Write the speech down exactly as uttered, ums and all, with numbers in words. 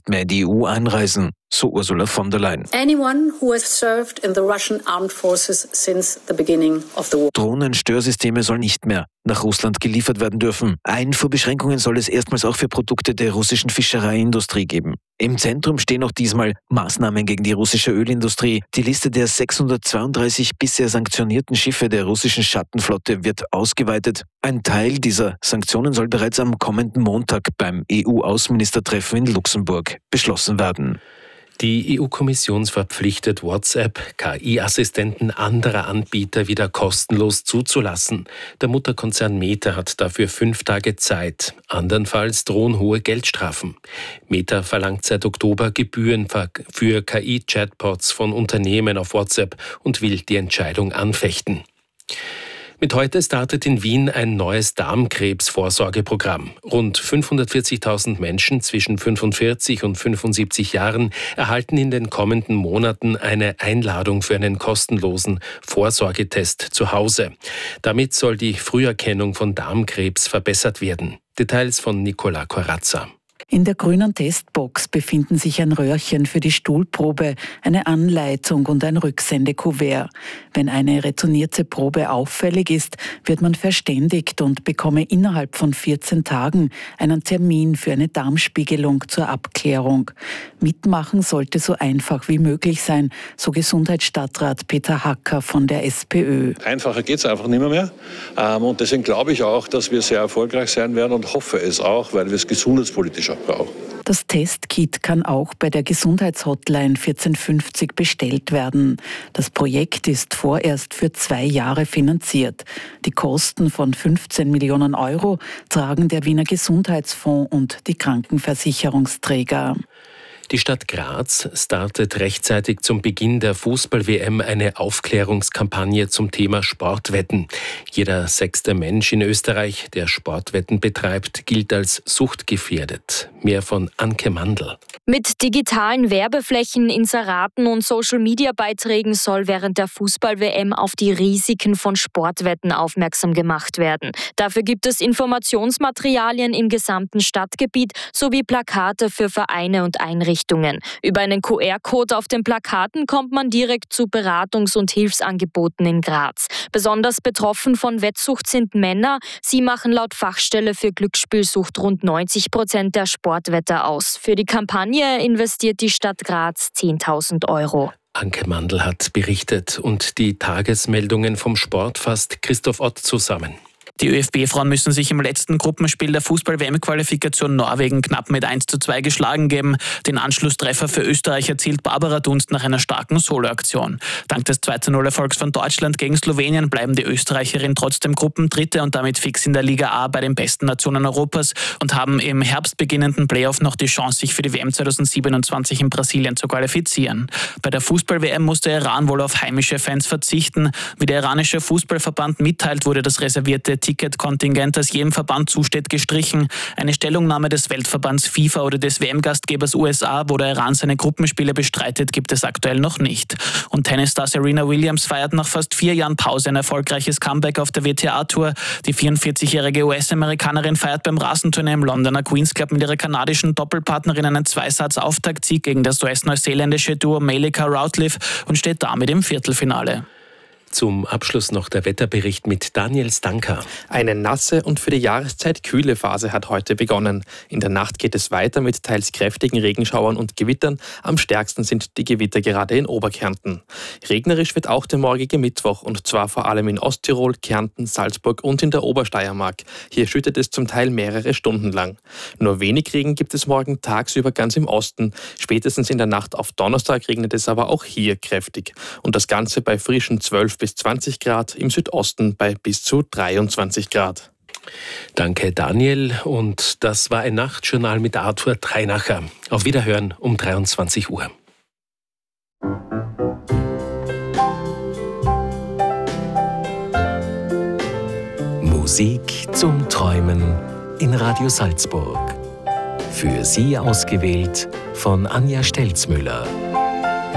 nicht mehr in die E U einreisen, so Ursula von der Leyen. Anyone who has served in the Russian armed forces since the beginning of the war. Drohnenstörsysteme sollen nicht mehr nach Russland geliefert werden dürfen. Einfuhrbeschränkungen soll es erstmals auch für Produkte der russischen Fischereiindustrie geben. Im Zentrum stehen auch diesmal Maßnahmen gegen die russische Ölindustrie. Die Liste der sechshundertzweiunddreißig bisher sanktionierten Schiffe der russischen Schattenflotte wird ausgeweitet. Ein Teil dieser Sanktionen soll bereits am kommenden Montag beim E U-Außenministertreffen in Luxemburg beschlossen werden. Die E U-Kommission verpflichtet WhatsApp, K I-Assistenten anderer Anbieter wieder kostenlos zuzulassen. Der Mutterkonzern Meta hat dafür fünf Tage Zeit. Andernfalls drohen hohe Geldstrafen. Meta verlangt seit Oktober Gebühren für K I-Chatbots von Unternehmen auf WhatsApp und will die Entscheidung anfechten. Mit heute startet in Wien ein neues Darmkrebsvorsorgeprogramm. Rund fünfhundertvierzigtausend Menschen zwischen fünfundvierzig und fünfundsiebzig Jahren erhalten in den kommenden Monaten eine Einladung für einen kostenlosen Vorsorgetest zu Hause. Damit soll die Früherkennung von Darmkrebs verbessert werden. Details von Nicola Corazza. In der grünen Testbox befinden sich ein Röhrchen für die Stuhlprobe, eine Anleitung und ein Rücksendekuvert. Wenn eine retournierte Probe auffällig ist, wird man verständigt und bekomme innerhalb von vierzehn Tagen einen Termin für eine Darmspiegelung zur Abklärung. Mitmachen sollte so einfach wie möglich sein, so Gesundheitsstadtrat Peter Hacker von der SPÖ. Einfacher geht es einfach nicht mehr. mehr. Und deswegen glaube ich auch, dass wir sehr erfolgreich sein werden und hoffe es auch, weil wir es gesundheitspolitisch auch brauchen. Das Testkit kann auch bei der Gesundheitshotline vierzehn fünfzig bestellt werden. Das Projekt ist vorerst für zwei Jahre finanziert. Die Kosten von fünfzehn Millionen Euro tragen der Wiener Gesundheitsfonds und die Krankenversicherungsträger. Die Stadt Graz startet rechtzeitig zum Beginn der Fußball-W M eine Aufklärungskampagne zum Thema Sportwetten. Jeder sechste Mensch in Österreich, der Sportwetten betreibt, gilt als suchtgefährdet. Mehr von Anke Mandl. Mit digitalen Werbeflächen, Inseraten und Social-Media-Beiträgen soll während der Fußball-W M auf die Risiken von Sportwetten aufmerksam gemacht werden. Dafür gibt es Informationsmaterialien im gesamten Stadtgebiet sowie Plakate für Vereine und Einrichtungen. Über einen Q R-Code auf den Plakaten kommt man direkt zu Beratungs- und Hilfsangeboten in Graz. Besonders betroffen von Wettsucht sind Männer. Sie machen laut Fachstelle für Glücksspielsucht rund neunzig Prozent der Sportwetter aus. Für die Kampagne investiert die Stadt Graz zehntausend Euro. Anke Mandl hat berichtet und die Tagesmeldungen vom Sport fasst Christoph Ott zusammen. Die ÖFB-Frauen müssen sich im letzten Gruppenspiel der Fußball-W M-Qualifikation Norwegen knapp mit eins zu zwei geschlagen geben. Den Anschlusstreffer für Österreich erzielt Barbara Dunst nach einer starken Soloaktion. Dank des zwei zu null Erfolgs von Deutschland gegen Slowenien bleiben die Österreicherinnen trotzdem Gruppendritte und damit fix in der Liga A bei den besten Nationen Europas und haben im Herbst beginnenden Playoff noch die Chance, sich für die W M zweitausendsiebenundzwanzig in Brasilien zu qualifizieren. Bei der Fußball-W M musste Iran wohl auf heimische Fans verzichten. Wie der iranische Fußballverband mitteilt, wurde das reservierte Ticketkontingent, das jedem Verband zusteht, gestrichen. Eine Stellungnahme des Weltverbands FIFA oder des W M-Gastgebers U S A, wo der Iran seine Gruppenspiele bestreitet, gibt es aktuell noch nicht. Und Tennisstar Serena Williams feiert nach fast vier Jahren Pause ein erfolgreiches Comeback auf der W T A-Tour. Die vierundvierzigjährige U S-Amerikanerin feiert beim Rasenturnier im Londoner Queen's Club mit ihrer kanadischen Doppelpartnerin einen Zweisatz-Auftaktsieg gegen das U S-neuseeländische Duo Melika Routliffe und steht damit im Viertelfinale. Zum Abschluss noch der Wetterbericht mit Daniel Stanker. Eine nasse und für die Jahreszeit kühle Phase hat heute begonnen. In der Nacht geht es weiter mit teils kräftigen Regenschauern und Gewittern. Am stärksten sind die Gewitter gerade in Oberkärnten. Regnerisch wird auch der morgige Mittwoch und zwar vor allem in Osttirol, Kärnten, Salzburg und in der Obersteiermark. Hier schüttet es zum Teil mehrere Stunden lang. Nur wenig Regen gibt es morgen tagsüber ganz im Osten. Spätestens in der Nacht auf Donnerstag regnet es aber auch hier kräftig. Und das Ganze bei frischen zwölf bis zwanzig Grad, im Südosten bei bis zu dreiundzwanzig Grad. Danke Daniel und das war ein Nachtjournal mit Arthur Dreinacher. Auf Wiederhören um dreiundzwanzig Uhr. Musik zum Träumen in Radio Salzburg. Für Sie ausgewählt von Anja Stelzmüller.